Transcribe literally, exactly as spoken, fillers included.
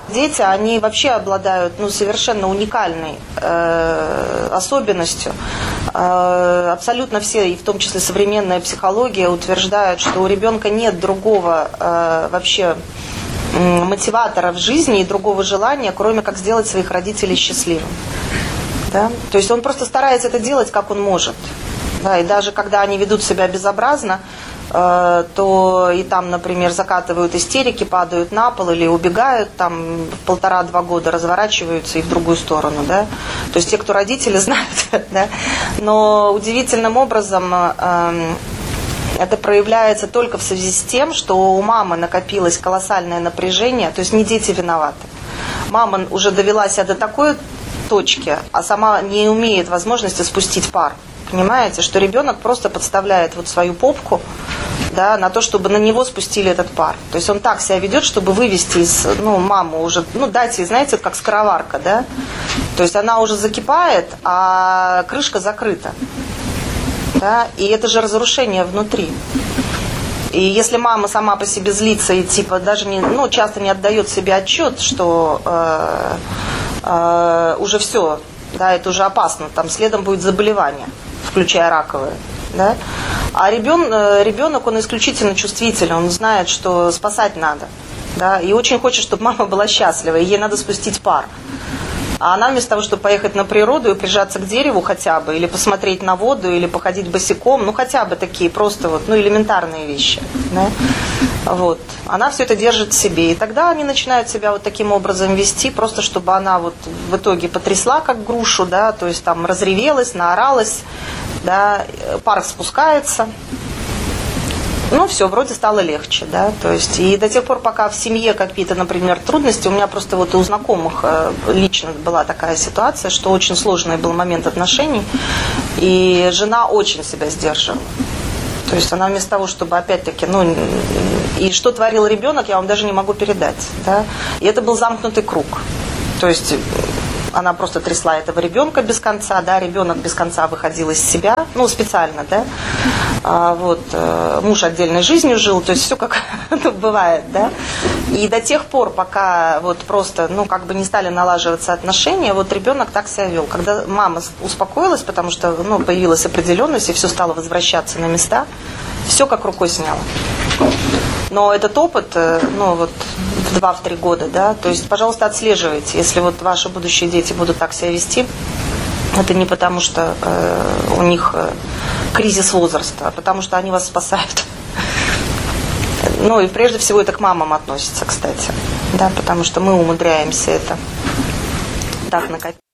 Дети, они вообще обладают ну, совершенно уникальной э, особенностью. Э, абсолютно все, и в том числе современная психология, утверждают, что у ребенка нет другого э, вообще мотиватора в жизни и другого желания, кроме как сделать своих родителей счастливым. Да? То есть он просто старается это делать, как он может. Да? И даже когда они ведут себя безобразно, то и там, например, закатывают истерики, падают на пол или убегают, там в полтора-два года разворачиваются и в другую сторону, да. То есть те, кто родители, знают, да. Но удивительным образом э, это проявляется только в связи с тем, что у мамы накопилось колоссальное напряжение, то есть не дети виноваты. Мама уже довела себя до такой точки, а сама не имеет возможности спустить пар. Понимаете, что ребенок просто подставляет вот свою попку, да, на то, чтобы на него спустили этот пар. То есть он так себя ведет, чтобы вывести из, ну, маму уже, ну, дайте, знаете, как скороварка, да. То есть она уже закипает, а крышка закрыта. Да, и это же разрушение внутри. И если мама сама по себе злится и типа даже не, ну, часто не отдает себе отчет, что э, э, уже все, да, это уже опасно, там следом будет заболевание, включая раковые. Да? А ребенок, ребенок, он исключительно чувствительный, он знает, что спасать надо. Да? И очень хочет, чтобы мама была счастлива, и ей надо спустить пар. А она вместо того, чтобы поехать на природу и прижаться к дереву хотя бы, или посмотреть на воду, или походить босиком, ну хотя бы такие просто вот, ну, элементарные вещи. Да? Вот. Она все это держит в себе. И тогда они начинают себя вот таким образом вести, просто чтобы она вот в итоге потрясла как грушу, да, то есть там разревелась, наоралась, да, пар спускается. Ну, все, вроде стало легче, да, то есть, и до тех пор, пока в семье какие-то, например, трудности, у меня просто вот у знакомых лично была такая ситуация, что очень сложный был момент отношений, и жена очень себя сдерживала. То есть она вместо того, чтобы опять-таки, ну, и что творил ребенок, я вам даже не могу передать, да, и это был замкнутый круг, то есть она просто трясла этого ребенка без конца, да, ребенок без конца выходил из себя, ну, специально, да, а, вот, муж отдельной жизнью жил, то есть все как бывает, да, и до тех пор, пока вот просто, ну, как бы не стали налаживаться отношения, вот ребенок так себя вел. Когда мама успокоилась, потому что, ну, появилась определенность, и все стало возвращаться на места, все как рукой сняло. Но этот опыт, ну, вот, в два-три года, да, то есть, пожалуйста, отслеживайте, если вот ваши будущие дети будут так себя вести, это не потому, что э, у них э, кризис возраста, а потому что они вас спасают. Ну, и прежде всего это к мамам относится, кстати, да, потому что мы умудряемся это так накопить.